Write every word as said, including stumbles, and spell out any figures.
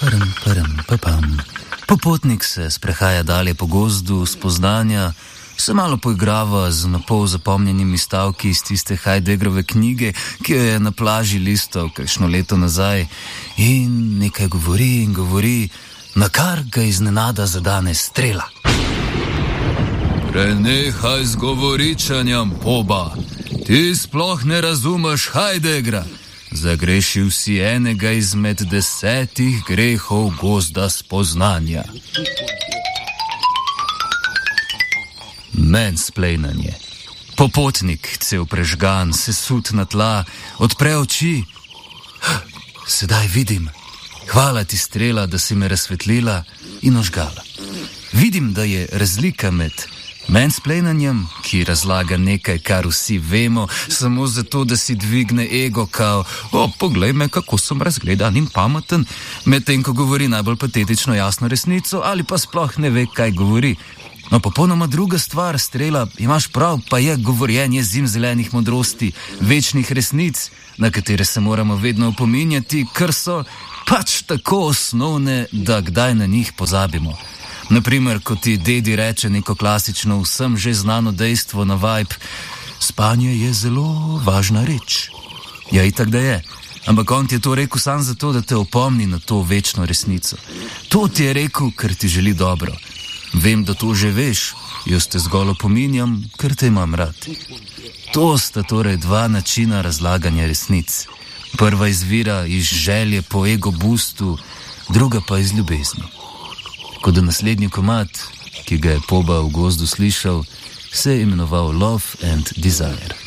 Prm, prm, papam. Popotnik se sprehaja dalje po gozdu, spoznanja, se malo poigrava z napol zapomnjenimi stavki iz tiste Heideggerove knjige, ki jo je na plaži listal kakšno leto nazaj, in nekaj govori in govori, na kar ga iznenada zadane strela. Prenehaj z govoričanjem, poba, ti sploh ne razumeš Heideggera. Zagrešil si enega izmed desetih grehov gozda spoznanja. Mansplainanje. Popotnik, cel prežgan, sesut na tla, odpre oči. Sedaj vidim. Hvala ti, strela, da si me razsvetlila in ožgala. Vidim, da je razlika med mansplainanjem, ki razlaga nekaj, kar vsi vemo, samo zato, da si dvigne ego, kao, o, poglej me, kako sem razgledan in pameten, medtem ko govori najbolj patetično jasno resnico, ali pa sploh ne ve, kaj govori. No, popolnoma druga stvar, strela, imaš prav, pa je govorjenje zimzelenih modrosti, večnih resnic, na katere se moramo vedno opominjati, ker so pač tako osnovne, da kdaj na njih pozabimo. Naprimer, ko ti dedi reče neko klasično, vsem že znano dejstvo na vibe, spanje je zelo važna reč. Ja, itak da je. Ampak on ti je to rekel samo zato, da te opomni na to večno resnico. To ti je rekel, ker ti želi dobro. Vem, da to že veš, jaz te zgolj opominjam, ker te imam rad. To sta torej dva načina razlaganja resnic. Prva izvira iz želje po ego boostu, druga pa iz ljubezni. Kot da naslednji komad, ki ga je Poba v gozdu slišal, se je imenoval Love and Desire.